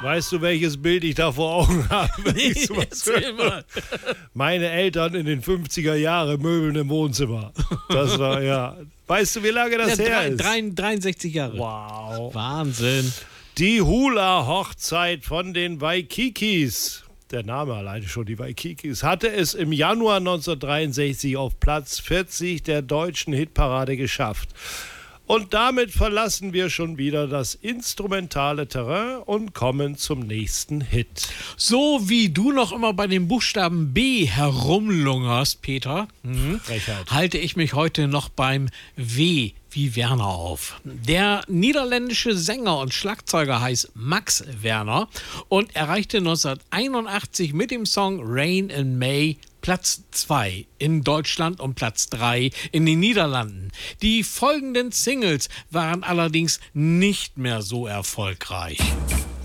Weißt du, welches Bild ich da vor Augen habe? Wenn ich sowas Erzähl mal. Meine Eltern in den 50er Jahren Möbeln im Wohnzimmer. Das war, ja. Weißt du, wie lange das her ist? 63 Jahre. Wow. Wahnsinn. Die Hula-Hochzeit von den Waikikis. Der Name alleine schon, die Waikikis, hatte es im Januar 1963 auf Platz 40 der deutschen Hitparade geschafft. Und damit verlassen wir schon wieder das instrumentale Terrain und kommen zum nächsten Hit. So wie du noch immer bei dem Buchstaben B herumlungerst, Peter, Frechheit. halte ich mich heute noch beim W wie Werner auf. Der niederländische Sänger und Schlagzeuger heißt Max Werner und erreichte 1981 mit dem Song Rain in May Platz 2 in Deutschland und Platz 3 in den Niederlanden. Die folgenden Singles waren allerdings nicht mehr so erfolgreich.